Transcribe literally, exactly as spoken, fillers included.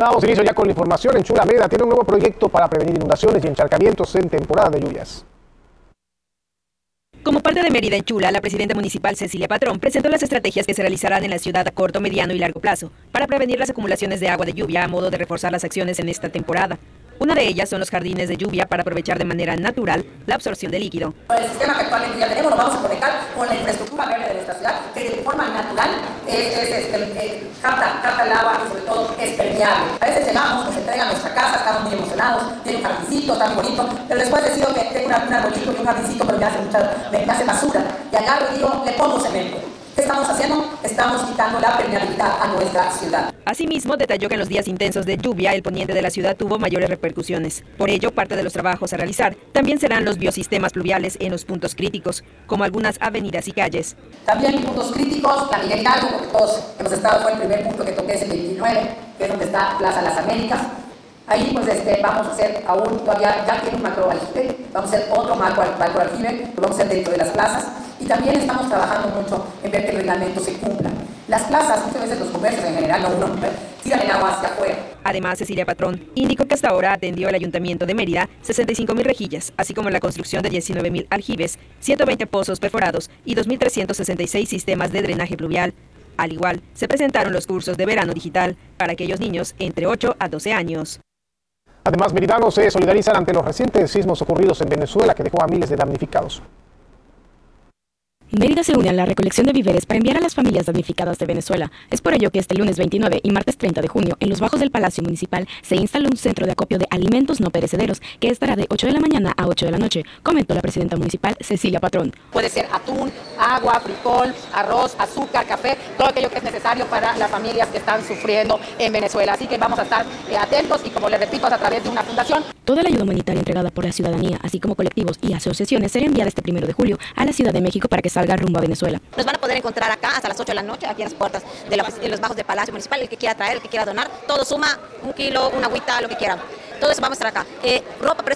Damos inicio ya con la información. En Chula, Mérida tiene un nuevo proyecto para prevenir inundaciones y encharcamientos en temporada de lluvias. Como parte de Mérida en Chula, la presidenta municipal Cecilia Patrón presentó las estrategias que se realizarán en la ciudad a corto, mediano y largo plazo para prevenir las acumulaciones de agua de lluvia a modo de reforzar las acciones en esta temporada. Una de ellas son los jardines de lluvia para aprovechar de manera natural la absorción de líquido. El sistema que actualmente ya tenemos lo vamos a conectar con la infraestructura verde de nuestra ciudad, que de forma natural es, es, es, es, es, capta, capta el agua y sobre todo es permeable. A veces llegamos, nos entregan nuestra casa, estamos muy emocionados, tiene un jardincito tan bonito, pero después decido que tengo una, un arbolito y un jardincito, pero me hace, mucha, me, me hace basura. Y agarro y digo, le pongo cemento. ¿Qué estamos haciendo? Estamos quitando la permeabilidad a nuestra ciudad. Asimismo, detalló que en los días intensos de lluvia, el poniente de la ciudad tuvo mayores repercusiones. Por ello, parte de los trabajos a realizar también serán los biosistemas pluviales en los puntos críticos, como algunas avenidas y calles. También puntos críticos, la Miguel Hidalgo, porque todos hemos estado, fue el primer punto que toqué, es el veintinueve, que es donde está Plaza Las Américas. Ahí pues este, vamos a hacer aún, todavía ya tiene un macro aljibe, vamos a hacer otro macro, macro aljibe, lo vamos a hacer dentro de las plazas. Y también estamos trabajando mucho en ver que el reglamento se cumpla. Las plazas, muchas veces los comercios en general, no uno, tiran el agua hacia afuera. Además, Cecilia Patrón indicó que hasta ahora atendió el Ayuntamiento de Mérida sesenta y cinco mil rejillas, así como la construcción de diecinueve mil aljibes, ciento veinte pozos perforados y dos mil trescientos sesenta y seis sistemas de drenaje pluvial. Al igual, se presentaron los cursos de verano digital para aquellos niños entre ocho a doce años. Además, meridanos se solidarizan ante los recientes sismos ocurridos en Venezuela que dejó a miles de damnificados. Mérida se une a la recolección de víveres para enviar a las familias damnificadas de Venezuela. Es por ello que este lunes veintinueve y martes treinta de junio, en los bajos del Palacio Municipal, se instaló un centro de acopio de alimentos no perecederos que estará de ocho de la mañana a ocho de la noche, comentó la presidenta municipal Cecilia Patrón. Puede ser atún, agua, frijol, arroz, azúcar, café, todo aquello que es necesario para las familias que están sufriendo en Venezuela. Así que vamos a estar eh, atentos y, como les repito, a través de una fundación. Toda la ayuda humanitaria entregada por la ciudadanía, así como colectivos y asociaciones, será enviada este primero de julio a la Ciudad de México para que salga rumbo a Venezuela. Nos van a poder encontrar acá hasta las ocho de la noche, aquí en las puertas de, la, de los bajos del Palacio Municipal. El que quiera traer, el que quiera donar, todo suma, un kilo, una agüita, lo que quieran. Todo eso vamos a estar acá. Eh, ropa